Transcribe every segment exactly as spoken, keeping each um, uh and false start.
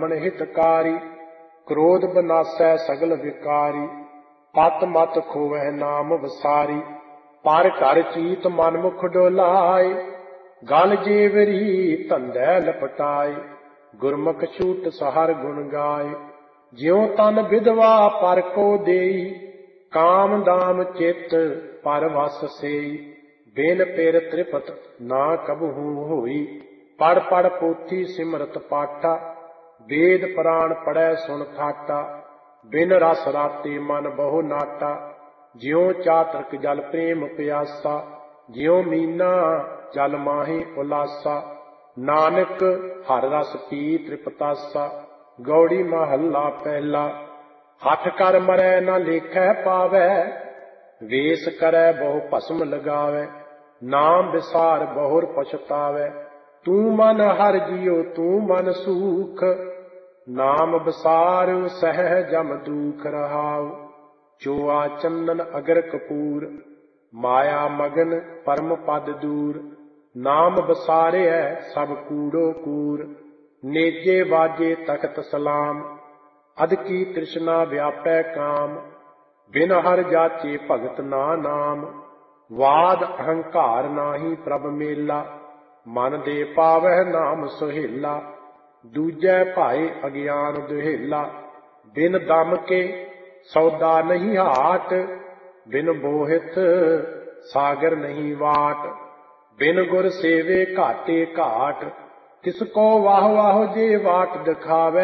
ਬ੍ਰਾਹਮਣ ਹਿਤਕਾਰੀ। क्रोध बनासै सगल विकारी। पत मत खोवै नाम वसारी। पर घर चीत मन मुख डोलाए। गल जेवरी धंधै लपटाए। गुरमुख छूट सहार गुण गाए। ज्यों तन विधवा पर को देई। काम दाम चित पर वस सेई। बिन पिर त्रिपत ना कबहू होई। पढ़ पढ़ पोथी सिमरत पाठा। वेद पुराण पढ़ै सुन ठाटा। बिन रस राते मन बहु नाटा। ज्यों चातक जल प्रेम प्यासा। ज्यों मीना जल माही उलासा। नानक हर रस पी त्रिपतासा। गौड़ी महला पहला। हठ कर मरै न लेखै पावै। वेश करै बहु भस्म लगावै। नाम विसार बहुर पछतावै। तू मन हर जियो तू मन सूख। नाम विसार सहज जम दुख रहाउ। चोआ चंदन अगर कपूर। माया मगन परम पद दूर। नाम विसारिय सब कूड़ो कूर। नेजे बाजे तख्त सलाम। अध की तृष्णा व्यापै काम। बिन हर जाचे भगत ना नाम। वाद अहंकार नाही प्रभ मेला। मन दे पावह नाम सुहेला। दूजै भाई अज्ञान दुहेला। बिन दम के सौदा नहीं हाट। बिन बोहित सागर नहीं वाट। बिन गुर सेवे घाटे घाट। तिसको वाह वाह जे वाट दिखावै।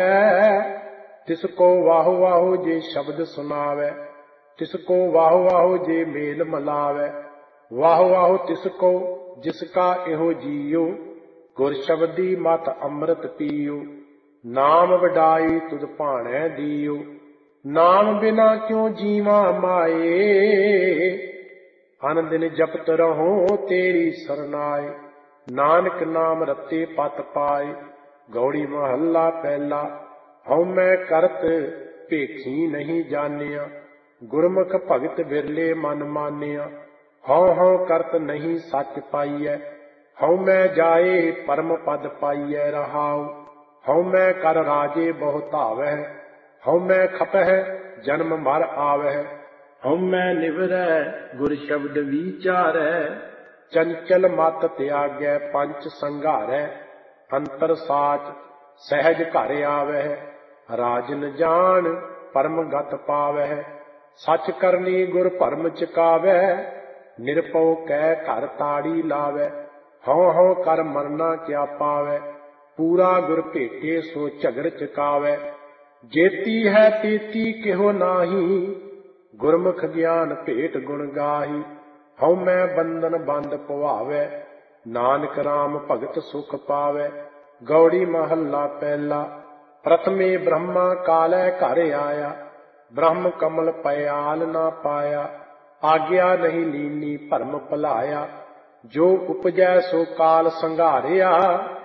तिसको वाह वाह जे शब्द सुनावै। तिसको वाह वाह जे मेल मिलावै। वाह वाह तिसको जिसका इहो जियो। गुर शब्दी मत अमृत पियो। नाम वडाई तुद भाणै दियो। नाम बिना क्यों जीवा माए। अन दिन जपत रहो तेरी सरनाए। नानक नाम रते पत पाए। गौड़ी महला पहला। हऊँ मैं करत भेखी नहीं जानिया। गुरमुख भगत बिरले मन मानिया। हऊँ हऊँ करत नहीं सच पाइयै। हऊँ मैं जाए परम पद पाइयै रहाउ। हऊँ मैं कर राजे बहु धावै। हऊँ मैं खपह जन्म मर आवै। हऊँ मैं निवरै गुर शब्द विचारै। चंचल मत त्यागै पंच संघारै। अंतर साच सहज घर आवै। राजन जान परम गत पावै। सच करनी गुर भरम चुकावै। निरपौ कै घर ताड़ी लावै। हऊँ हऊँ कर मरना क्या पावै। पूरा गुर भेटे सो झगड़ चुकावै। जेती है तेती किहो नाही। गुरमुख ज्ञान भेट गुण गाही। हऊँ मैं बंधन बंद पवावै। नानक राम भगत सुख पावै। गौड़ी महला पहला। प्रथमे ब्रह्मा कालै घर आया। ब्रह्म कमल पयाल ना पाया। आज्ञा नहीं लीनी भरम भुलाया। जो उपजै सो काल संघारिया।